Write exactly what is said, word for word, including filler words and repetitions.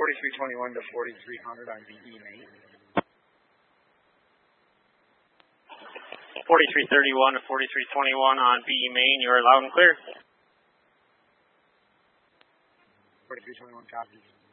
forty-three twenty-one to forty-three hundred on B E main. forty-three thirty-one to forty-three twenty-one on B E main, you are loud and clear. forty-three twenty-one copies.